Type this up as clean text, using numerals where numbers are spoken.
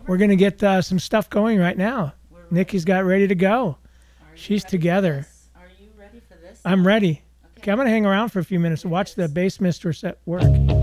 We're going to get some stuff going right now. Nikki's got ready to go. She's together. Are you ready for this? I'm ready. Okay, I'm going to hang around for a few minutes and watch the bass mistress at work.